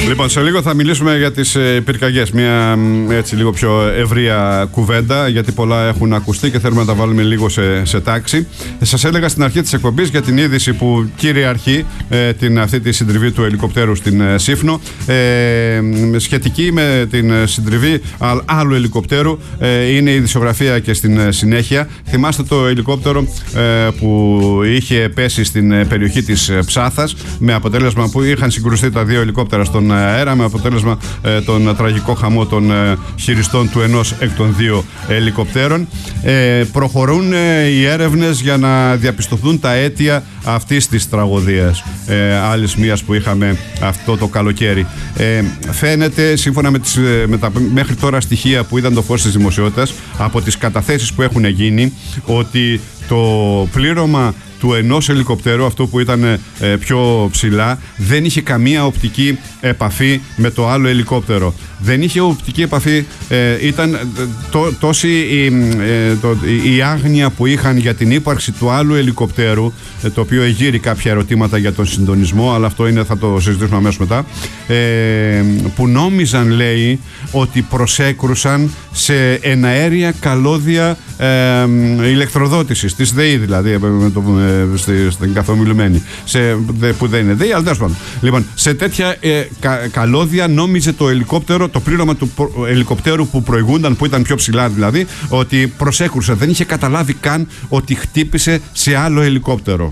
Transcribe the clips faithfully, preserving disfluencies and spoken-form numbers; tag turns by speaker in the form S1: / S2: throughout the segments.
S1: Λοιπόν, σε λίγο θα μιλήσουμε για τις ε, πυρκαγιές. Μια έτσι λίγο πιο ευρεία κουβέντα, γιατί πολλά έχουν ακουστεί και θέλουμε να τα βάλουμε λίγο σε, σε τάξη. Σας έλεγα στην αρχή της εκπομπής για την είδηση που κυριαρχεί ε, την, αυτή τη συντριβή του ελικοπτέρου στην ε, Σύφνο. Ε, σχετική με την συντριβή α, άλλου ελικοπτέρου ε, είναι η ειδησιογραφία και στην ε, συνέχεια. Θυμάστε το ελικόπτερο ε, που είχε πέσει στην ε, περιοχή της ε, Ψάθας, με αποτέλεσμα που είχαν συγκρουστεί τα δύο ελικόπτερα στον αέρα, με αποτέλεσμα ε, τον τραγικό χαμό των ε, χειριστών του ενός εκ των δύο ελικοπτέρων. Ε, προχωρούν ε, οι έρευνες για να διαπιστωθούν τα αίτια αυτής της τραγωδίας, ε, άλλης μίας που είχαμε αυτό το καλοκαίρι. Ε, φαίνεται, σύμφωνα με, τις, με τα μέχρι τώρα στοιχεία που είδαν το φως της δημοσιότητας, από τις καταθέσεις που έχουν γίνει, ότι το πλήρωμα του ενός ελικοπτέρου, αυτό που ήταν ε, πιο ψηλά, δεν είχε καμία οπτική επαφή με το άλλο ελικόπτερο. Δεν είχε οπτική επαφή, ε, ήταν τό, τόση η, ε, το, η άγνοια που είχαν για την ύπαρξη του άλλου ελικοπτέρου, ε, το οποίο εγείρει κάποια ερωτήματα για τον συντονισμό, αλλά αυτό είναι, θα το συζητήσουμε αμέσως μετά, ε, που νόμιζαν, λέει, ότι προσέκρουσαν σε εναέρια καλώδια ε, ηλεκτροδότησης, της ΔΕΗ δηλαδή, με το, ε, στη, στην καθομιλουμένη, σε, δε, που δεν είναι ΔΕΗ, αλλά τέλος πάντων. Λοιπόν, σε τέτοια ε, κα, καλώδια νόμιζε το ελικόπτερο, το πλήρωμα του ελικοπτέρου που προηγούνταν, που ήταν πιο ψηλά δηλαδή, ότι προσέκρουσε. Δεν είχε καταλάβει καν ότι χτύπησε σε άλλο ελικόπτερο.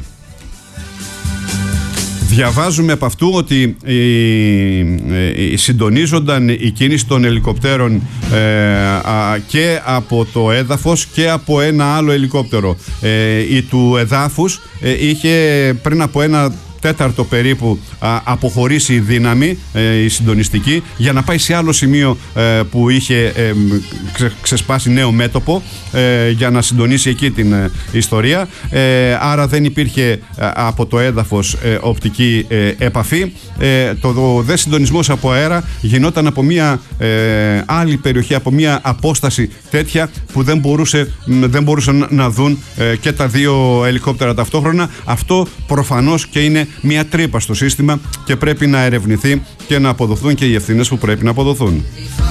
S1: Διαβάζουμε από αυτού ότι η, η, συντονίζονταν η κίνηση των ελικοπτέρων ε, α, και από το έδαφος και από ένα άλλο ελικόπτερο. Ε, η του εδάφους ε, είχε πριν από ένα τέταρτο περίπου α, αποχωρήσει η δύναμη, ε, η συντονιστική, για να πάει σε άλλο σημείο ε, που είχε ε, ξε, ξεσπάσει νέο μέτωπο, ε, για να συντονίσει εκεί την ε, ιστορία. Ε, άρα δεν υπήρχε ε, από το έδαφος ε, οπτική ε, επαφή. Ε, το, το δε συντονισμός από αέρα γινόταν από μια ε, άλλη περιοχή, από μια απόσταση τέτοια που δεν, μπορούσε, δεν μπορούσαν να δουν ε, και τα δύο ελικόπτερα ταυτόχρονα. Αυτό προφανώς και είναι μια τρύπα στο σύστημα και πρέπει να ερευνηθεί και να αποδοθούν και οι ευθύνες που πρέπει να αποδοθούν.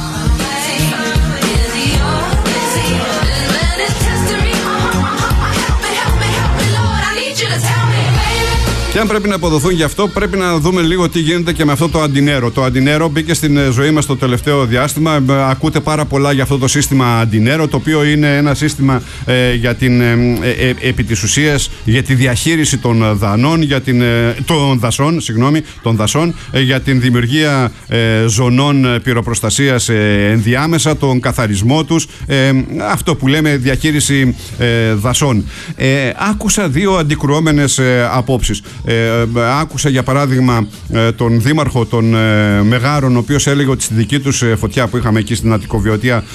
S1: Και αν πρέπει να αποδοθούν γι' αυτό, πρέπει να δούμε λίγο τι γίνεται και με αυτό το αντινέρο. Το αντινέρο μπήκε στην ζωή μας το τελευταίο διάστημα. Ακούτε πάρα πολλά για αυτό το σύστημα αντινέρο, το οποίο είναι ένα σύστημα ε, για την, ε, ε, επί της ουσίας, για τη διαχείριση των δανών, για την, ε, των δασών, συγγνώμη, των δασών, ε, για την δημιουργία ε, ζωνών πυροπροστασίας ε, ενδιάμεσα, τον καθαρισμό τους, ε, αυτό που λέμε διαχείριση ε, δασών. Ε, άκουσα δύο αντικρουόμενες ε, απόψεις. Ε, άκουσα για παράδειγμα ε, τον δήμαρχο των ε, Μεγάρων, ο οποίος έλεγε ότι στη δική τους ε, φωτιά που είχαμε εκεί στην Αττικοβιωτία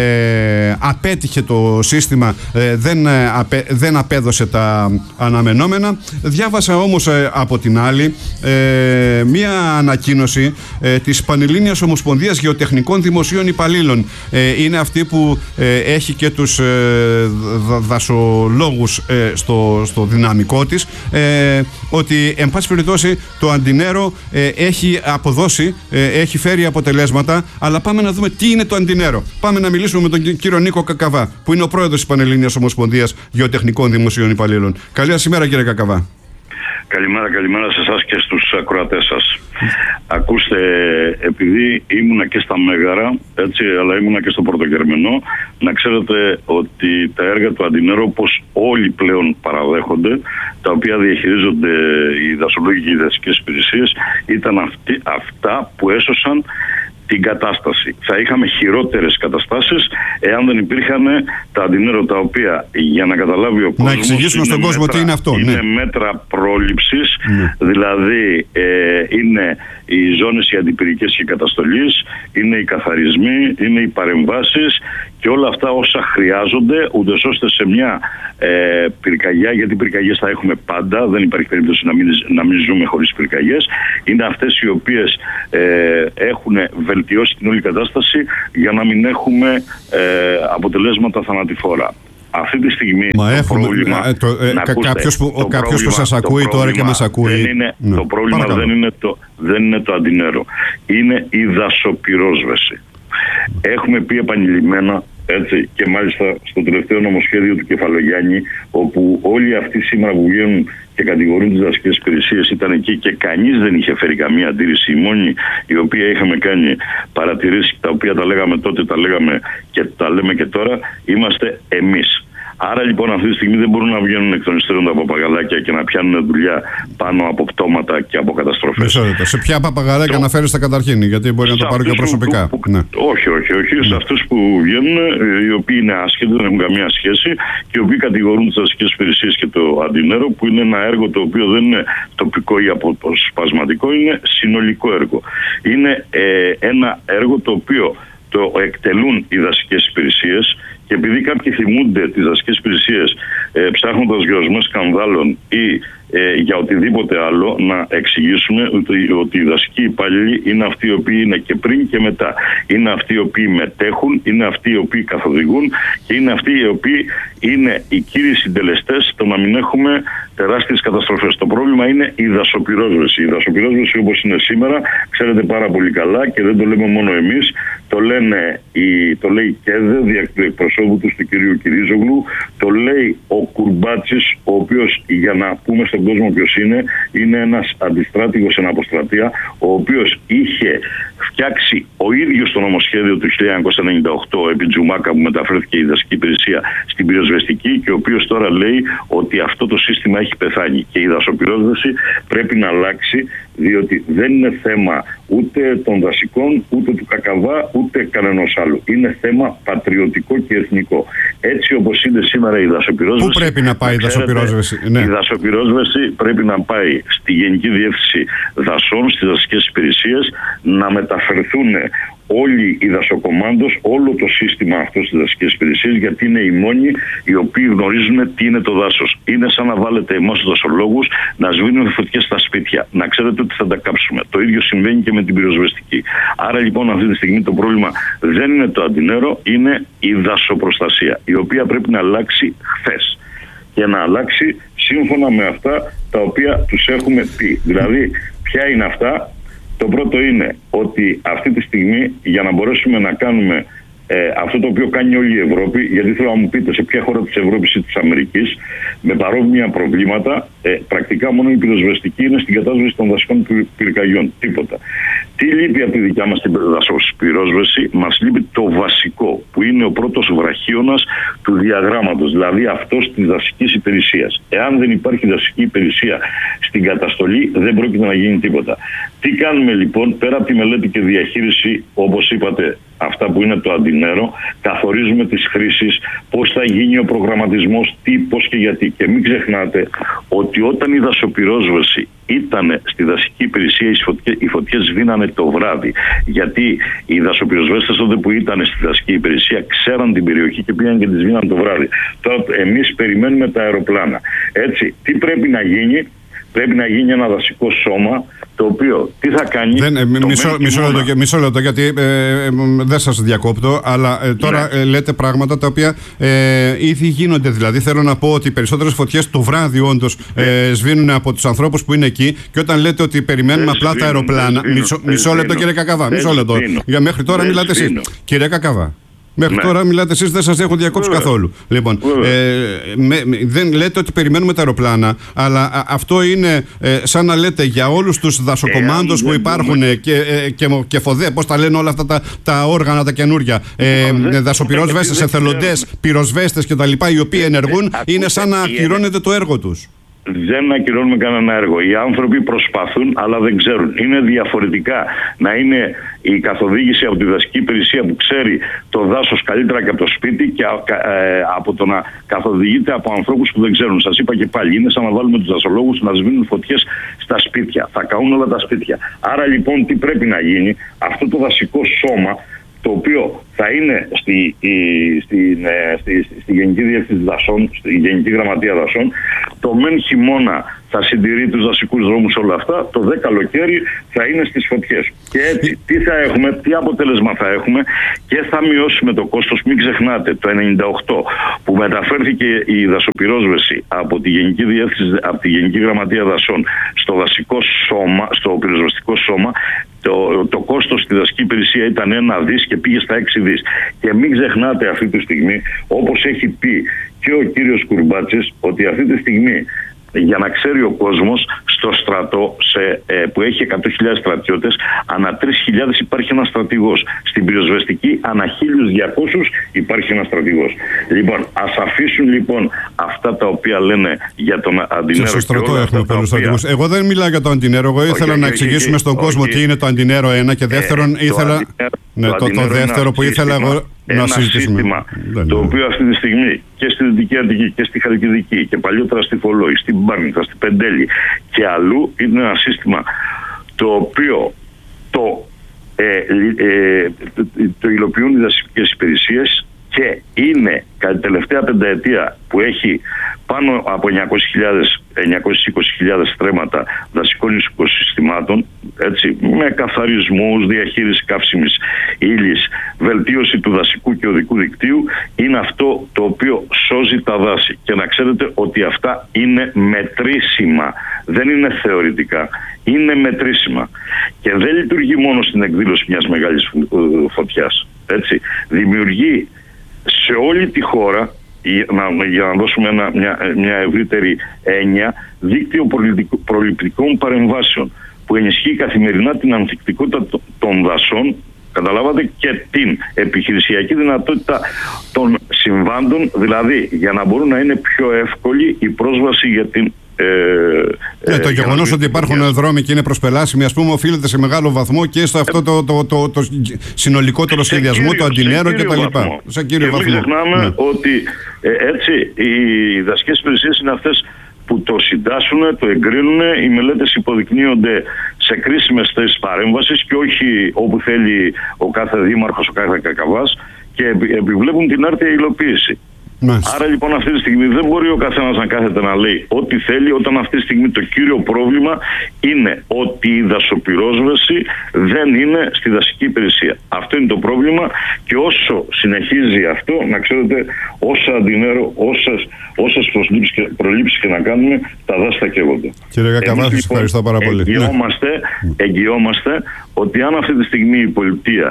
S1: ε, απέτυχε το σύστημα, ε, δεν, ε, απέ, δεν απέδωσε τα αναμενόμενα. Διάβασα όμως ε, από την άλλη ε, μία ανακοίνωση ε, της Πανελλήνιας Ομοσπονδίας Γεωτεχνικών Δημοσίων Υπαλλήλων. Ε, είναι αυτή που ε, έχει και τους ε, δα, δασολόγους ε, στο, στο δυναμικό της, ε, ότι εν πάση περιπτώσει το αντινέρο ε, έχει αποδώσει, ε, έχει φέρει αποτελέσματα, αλλά πάμε να δούμε τι είναι το αντινέρο. Πάμε να μιλήσουμε με τον κύριο Νίκο Κακαβά, που είναι ο πρόεδρος της Πανελλήνιας Ομοσπονδίας Γεωτεχνικών Δημοσίων Υπαλλήλων. Καλή σας ημέρα, κύριε Κακαβά.
S2: Καλημέρα, καλημέρα σε εσάς και στους ακροατές σας. Ακούστε, επειδή ήμουνα και στα Μέγαρα, έτσι, αλλά ήμουνα και στο Πρωτοκερμενό, να ξέρετε ότι τα έργα του αντινέρου, όπως όλοι πλέον παραδέχονται, τα οποία διαχειρίζονται οι δασολόγοι και οι δασικές υπηρεσίες, ήταν αυτοί, αυτά που έσωσαν την κατάσταση. Θα είχαμε χειρότερες καταστάσεις εάν δεν υπήρχαν τα αντινέρο, τα οποία, για να καταλάβει ο κόσμος,
S1: να εξηγήσουμε στον κόσμο
S2: μέτρα,
S1: τι είναι αυτό.
S2: Είναι
S1: ναι.
S2: μέτρα πρόληψης,
S1: ναι.
S2: δηλαδή ε, είναι οι ζώνες οι αντιπυρικές και καταστολής, είναι οι καθαρισμοί, είναι οι παρεμβάσεις και όλα αυτά όσα χρειάζονται, ούτως ώστε σε μια ε, πυρκαγιά, γιατί πυρκαγιές θα έχουμε πάντα, δεν υπάρχει περίπτωση να μην, να μην ζούμε χωρίς πυρκαγιές, είναι αυτές οι οποίες ε, έχουν βελτιώσει την όλη κατάσταση για να μην έχουμε ε, αποτελέσματα θανατηφόρα. αυτή τη στιγμή
S1: Μα
S2: το
S1: έχουμε,
S2: πρόβλημα...
S1: ε, το, ε, κα, κάποιος που, το κάποιος που σας ακούει τώρα και μας ακούει...
S2: Δεν είναι,
S1: ναι.
S2: Το πρόβλημα δεν είναι το, δεν είναι το αντινέρο. Είναι η δασοπυρόσβεση. Έχουμε πει επανειλημμένα, έτσι, και μάλιστα στο τελευταίο νομοσχέδιο του Κεφαλογιάννη, όπου όλοι αυτοί σήμερα που βγαίνουν και κατηγορούν τις δασικές υπηρεσίες ήταν εκεί και κανείς δεν είχε φέρει καμία αντίρρηση. Οι μόνοι οι οποίοι είχαμε κάνει παρατηρήσεις, τα οποία τα λέγαμε τότε, τα λέγαμε και τα λέμε και τώρα, είμαστε εμείς. Άρα λοιπόν αυτή τη στιγμή δεν μπορούν να βγαίνουν εκ των υστέρων τα παπαγαλάκια και να πιάνουν δουλειά πάνω από πτώματα και από καταστροφές.
S1: Μισό, σε ποια παπαγαλάκια το... αναφέρεστε καταρχήν, γιατί μπορεί σε να το πάρω και προσωπικά.
S2: Που, που,
S1: ναι.
S2: Όχι, όχι, όχι. Ναι. Σε αυτούς που βγαίνουν, οι οποίοι είναι άσχετοι, δεν έχουν καμία σχέση και οι οποίοι κατηγορούν τις δασικές υπηρεσίες και το αντινέρο, που είναι ένα έργο το οποίο δεν είναι τοπικό ή αποσπασματικό, είναι συνολικό έργο. Είναι ε, ένα έργο το οποίο το εκτελούν οι δασικές υπηρεσίες. Και επειδή κάποιοι θυμούνται τις δασικές υπηρεσίες ε, ψάχνοντας γεωσμές σκανδάλων ή ε, για οτιδήποτε άλλο, να εξηγήσουμε ότι, ότι οι δασικοί υπάλληλοι είναι αυτοί οι οποίοι είναι και πριν και μετά. Είναι αυτοί οι οποίοι μετέχουν, είναι αυτοί οι οποίοι καθοδηγούν και είναι αυτοί οι οποίοι είναι οι κύριοι συντελεστές στο να μην έχουμε τεράστιες καταστροφές. Το πρόβλημα είναι η δασοπυρόσβεση. Η δασοπυρόσβεση όπως είναι σήμερα, ξέρετε πάρα πολύ καλά και δεν το λέμε μόνο εμείς, το, λένε η, το λέει η ΚΕΔΕ, δια του εκπροσώπου του, του κυρίου Κυρίζογλου, το λέει ο Κουρμπάτσης, ο οποίος, για να πούμε στον κόσμο ποιος είναι, είναι ένας αντιστράτηγος εν αποστρατεία, ο οποίος είχε φτιάξει ο ίδιος το νομοσχέδιο του χίλια εννιακόσια ενενήντα οκτώ επί Τζουμάκα, που μεταφέρθηκε η δασική υπηρεσία στην πυροσβεστική και ο οποίος τώρα λέει ότι αυτό το σύστημα έχει πεθάνει και η δασοπυρόσβεση πρέπει να αλλάξει, διότι δεν είναι θέμα ούτε των δασικών, ούτε του Κακαβά, ούτε κανενός άλλου. Είναι θέμα πατριωτικό και εθνικό. Έτσι όπως είναι σήμερα η δασοπυρόσβεση...
S1: Πού πρέπει να πάει η δασοπυρόσβεση?
S2: Ναι. Η δασοπυρόσβεση πρέπει να πάει στη Γενική Διεύθυνση Δασών, στις δασικές υπηρεσίες, να μεταφερθούν όλοι οι δασοκομάντος, όλο το σύστημα αυτό στις δασικές υπηρεσίες, γιατί είναι οι μόνοι οι οποίοι γνωρίζουν τι είναι το δάσος. Είναι σαν να βάλετε εμάς τους δασολόγους να σβήνουν φωτιές στα σπίτια. Να ξέρετε ότι θα τα κάψουμε. Το ίδιο συμβαίνει και με την πυροσβεστική. Άρα λοιπόν αυτή τη στιγμή το πρόβλημα δεν είναι το αντινέρο, είναι η δασοπροστασία, η οποία πρέπει να αλλάξει χθες. Και να αλλάξει σύμφωνα με αυτά τα οποία τους έχουμε πει. Δηλαδή, ποια είναι αυτά? Το πρώτο είναι ότι αυτή τη στιγμή, για να μπορέσουμε να κάνουμε ε, αυτό το οποίο κάνει όλη η Ευρώπη, γιατί θέλω να μου πείτε σε ποια χώρα της Ευρώπης ή της Αμερικής με παρόμοια προβλήματα, ε, πρακτικά μόνο η πυροσβεστική είναι στην κατάσβεση των δασικών πυρκαγιών. Τίποτα. Τι λείπει από τη δικιά μας την δασοπυρόσβεση? Μας λείπει το βασικό, που είναι ο πρώτος βραχίωνας του διαγράμματος, δηλαδή αυτός της δασικής υπηρεσίας. Εάν δεν υπάρχει δασική υπηρεσία στην καταστολή, δεν πρόκειται να γίνει τίποτα. Τι κάνουμε λοιπόν? Πέρα από τη μελέτη και διαχείριση, όπως είπατε, αυτά που είναι το αντινέρο, καθορίζουμε τις χρήσεις, πώς θα γίνει ο προγραμματισμός, τι, πώς και γιατί. Και μην ξεχνάτε ότι όταν η δασοπυρόσβεση ήταν στη δασική υπηρεσία, οι φωτιές, οι φωτιές σβήνανε το βράδυ. Γιατί οι δασοπυροσβέστες τότε που ήταν στη δασική υπηρεσία ξέραν την περιοχή και πήγαν και τη σβήναν το βράδυ. Τώρα εμείς περιμένουμε τα αεροπλάνα. Έτσι, τι πρέπει να γίνει? Πρέπει να γίνει ένα δασικό σώμα, το οποίο τι θα κάνει...
S1: Δεν, ε, μισό, μισό, λεπτό, μισό λεπτό, γιατί ε, ε, δεν σας διακόπτω, αλλά ε, τώρα ναι. ε, λέτε πράγματα τα οποία ε, ήδη γίνονται. Δηλαδή θέλω να πω ότι οι περισσότερες φωτιές το βράδυ όντως ε, σβήνουν από τους ανθρώπους που είναι εκεί, και όταν λέτε ότι περιμένουμε δεν απλά σβήνουν, τα αεροπλάνα... Σβήνουν, μισό, μισό λεπτό κύριε Κακαβά, μισό λεπτό. Για μέχρι τώρα μιλάτε εσείς. Κύριε Κακαβά. Μέχρι ναι. τώρα μιλάτε εσείς, δεν σας έχω διακόψει Βέβαια. καθόλου. Λοιπόν, ε, με, με, δεν λέτε ότι περιμένουμε τα αεροπλάνα, αλλά α, αυτό είναι ε, σαν να λέτε για όλους τους δασοκομάντους ε, που υπάρχουν ε, και, ε, και, και φοδέ, πώς τα λένε όλα αυτά τα, τα όργανα τα καινούρια, ε, ε, δασοπυρόσβεστες, εθελοντές, πυροσβέστες κτλ. Οι οποίοι ενεργούν, είναι σαν να ακυρώνεται το έργο τους.
S2: Δεν ακυρώνουμε κανένα έργο. Οι άνθρωποι προσπαθούν, αλλά δεν ξέρουν. Είναι διαφορετικά να είναι η καθοδήγηση από τη δασική υπηρεσία που ξέρει το δάσος καλύτερα και από το σπίτι, και ε, από το να καθοδηγείται από ανθρώπους που δεν ξέρουν. Σας είπα και πάλι, είναι σαν να βάλουμε τους δασολόγους να σβήνουν φωτιές στα σπίτια. Θα καούν όλα τα σπίτια. Άρα λοιπόν τι πρέπει να γίνει? Αυτό το δασικό σώμα το οποίο θα είναι στη, στη, στη, στη, στη Γενική Διεύθυνση Δασών, στη Γενική Γραμματεία Δασών. Το μεν χειμώνα θα συντηρεί τους δασικούς δρόμους, όλα αυτά. Το δε καλοκαίρι θα είναι στις φωτιές. Και έτσι τι θα έχουμε, τι αποτέλεσμα θα έχουμε, και θα μειώσουμε το κόστος. Μην ξεχνάτε, το ενενήντα οκτώ που μεταφέρθηκε η δασοπυρόσβεση από τη Γενική Διεύθυνση, από τη Γενική Γραμματεία Δασών στο δασικό σώμα, στο πυροσβεστικό σώμα, Το, το κόστος στη δασική υπηρεσία ήταν ένα δις και πήγε στα έξι δις. Και μην ξεχνάτε αυτή τη στιγμή, όπως έχει πει και ο κύριος Κουρμπάτσης, ότι αυτή τη στιγμή, για να ξέρει ο κόσμος, στο στρατό σε, ε, που έχει εκατό χιλιάδες στρατιώτες, ανά τρεις χιλιάδες υπάρχει ένας στρατηγός. Στην πυροσβεστική ανά χίλιους διακόσιους υπάρχει ένας στρατηγός. Λοιπόν, ας αφήσουν λοιπόν αυτά τα οποία λένε για τον αντινέρο.
S1: Στο στρατό έχουμε πολλούς στρατηγούς. Εγώ δεν μιλάω για το αντινέρο. Εγώ ήθελα okay, να εξηγήσουμε okay, στον okay, κόσμο okay. τι είναι το αντινέρο ένα, και δεύτερον ε, ήθελα. Το, ναι, το, το, το δεύτερο που ήθελα εγώ να συζητήσουμε. Ένα σύστημα το οποίο αυτή τη στιγμή και στη Δυτική Αττική και στη Χαλκιδική και παλιότερα στη Φωλόη, στην Πάρνηθα, στην Πεντέλη και αλλού, είναι ένα σύστημα το οποίο το, ε, ε, το, το υλοποιούν οι δασικές υπηρεσίες, και είναι κατά την τελευταία πενταετία που έχει πάνω από εννιακόσιες χιλιάδες, εννιακόσιες είκοσι χιλιάδες στρέμματα δασικών οικοσυστημάτων, έτσι, με καθαρισμούς, διαχείριση καύσιμης ύλης, βελτίωση του δασικού και οδικού δικτύου, είναι αυτό το οποίο σώζει τα δάση. Και να ξέρετε ότι αυτά είναι μετρήσιμα, δεν είναι θεωρητικά, είναι μετρήσιμα. Και δεν λειτουργεί μόνο στην εκδήλωση μιας μεγάλης φωτιάς, έτσι, δημιουργεί σε όλη τη χώρα, για να δώσουμε ένα, μια, μια ευρύτερη έννοια, δίκτυο προληπτικών παρεμβάσεων που ενισχύει καθημερινά την ανθεκτικότητα των δασών, καταλάβατε, και την επιχειρησιακή δυνατότητα των συμβάντων, δηλαδή για να μπορούν να είναι πιο εύκολη η πρόσβαση για την Ε, ε, το γεγονός ότι υπάρχουν για... δρόμοι και είναι προσπελάσιμοι, ας πούμε, οφείλεται σε μεγάλο βαθμό και στο αυτό το, το, το, το, το συνολικότερο σχεδιασμό του αντινέρου κτλ. Σε κύριο βαθμό.
S2: Μην ξεχνάμε ναι. ότι ε, έτσι οι δασικές υπηρεσίες είναι αυτές που το συντάσσουν, το εγκρίνουν. Οι μελέτες υποδεικνύονται σε κρίσιμες θέσεις παρέμβασης και όχι όπου θέλει ο κάθε δήμαρχος, ο κάθε κακαβάς, και επιβλέπουν την άρτια υλοποίηση. Μάλιστα. Άρα λοιπόν αυτή τη στιγμή δεν μπορεί ο καθένας να κάθεται να λέει ό,τι θέλει, όταν αυτή τη στιγμή το κύριο πρόβλημα είναι ότι η δασοπυρόσβεση δεν είναι στη δασική υπηρεσία. Αυτό είναι το πρόβλημα, και όσο συνεχίζει αυτό, να ξέρετε, όσα αντινέρο, όσες, όσες προλήψεις και να κάνουμε, τα δάση θα καίγονται.
S1: Κύριε Κακαβά, σας ευχαριστώ πάρα πολύ.
S2: Εγγυόμαστε, εγγυόμαστε ότι αν αυτή τη στιγμή η πολιτεία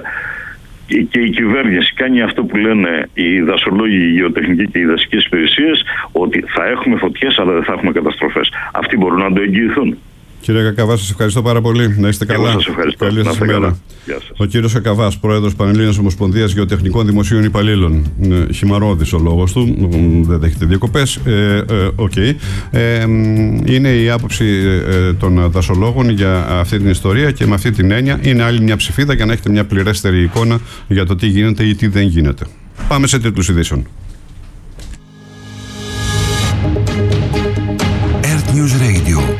S2: και η κυβέρνηση κάνει αυτό που λένε οι δασολόγοι, οι γεωτεχνικοί και οι δασικές υπηρεσίες, ότι θα έχουμε φωτιές αλλά δεν θα έχουμε καταστροφές. Αυτοί μπορούν να το εγγυηθούν.
S1: Κύριε Κακαβά, σας ευχαριστώ πάρα πολύ. Να είστε καλά.
S2: Εγώ σας ευχαριστώ.
S1: Καλή σας ημέρα. Ο κύριος Κακαβάς, πρόεδρος Πανελλήνιας Ομοσπονδίας Γεωτεχνικών Δημοσίων Υπαλλήλων. Ε, χυμαρώδης ο λόγος του, δεν δέχεται διακοπές. Ε, ε, okay. ε, είναι η άποψη ε, των δασολόγων για αυτή την ιστορία, και με αυτή την έννοια είναι άλλη μια ψηφίδα για να έχετε μια πληρέστερη εικόνα για το τι γίνεται ή τι δεν γίνεται. Πάμε σε τίτλους ειδήσεων.